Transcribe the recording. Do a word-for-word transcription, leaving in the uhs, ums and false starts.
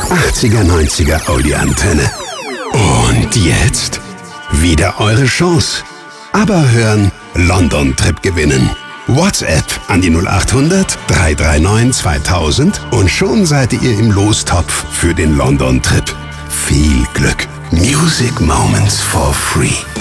achtziger, neunziger Audi-Antenne. Und jetzt wieder eure Chance. Aber hören, London-Trip gewinnen. WhatsApp an die null achthundert, drei drei neun, zweitausend und schon seid ihr im Lostopf für den London-Trip. Viel Glück. Music Moments for free.